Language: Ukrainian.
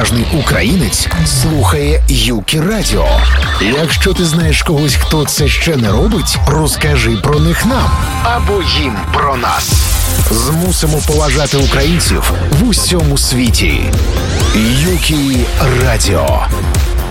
поважний українець слухає Юкі Радіо. Якщо ти знаєш когось, хто це ще не робить, розкажи про них нам або їм про нас. Змусимо поважати українців в усьому світі. Юкі Радіо.